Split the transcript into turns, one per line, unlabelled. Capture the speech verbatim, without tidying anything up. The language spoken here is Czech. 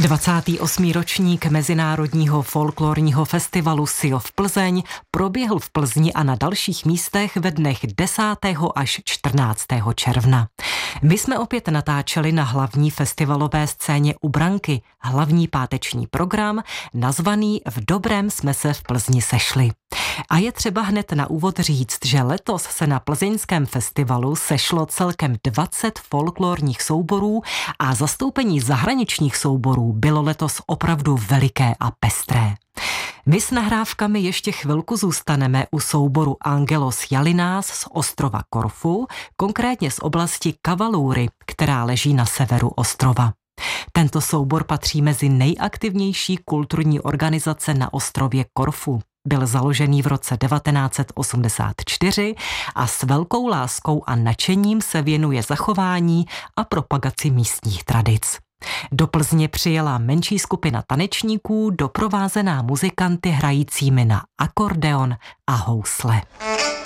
dvacátý osmý ročník Mezinárodního folklorního festivalu SIOF Plzeň proběhl v Plzni a na dalších místech ve dnech desátého až čtrnáctého června. My jsme opět natáčeli na hlavní festivalové scéně u Branky hlavní páteční program nazvaný V dobrém jsme se v Plzni sešli. A je třeba hned na úvod říct, že letos se na plzeňském festivalu sešlo celkem dvacet folklorních souborů a zastoupení zahraničních souborů bylo letos opravdu veliké a pestré. My s nahrávkami ještě chvilku zůstaneme u souboru Angelos Jalinás z ostrova Korfu, konkrétně z oblasti Kavalury, která leží na severu ostrova. Tento soubor patří mezi nejaktivnější kulturní organizace na ostrově Korfu. Byl založený v roce devatenáct set osmdesát čtyři a s velkou láskou a nadšením se věnuje zachování a propagaci místních tradic. Do Plzně přijela menší skupina tanečníků, doprovázená muzikanty hrajícími na akordeon a housle.